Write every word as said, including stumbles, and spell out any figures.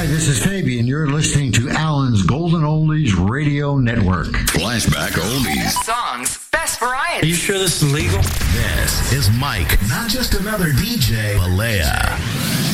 Hi, this is Fabian. You're listening to Alan's Golden Oldies Radio Network. Flashback Oldies. Best songs, best variety. Are you sure this is legal? This is Mike, not just another D J, Malaya.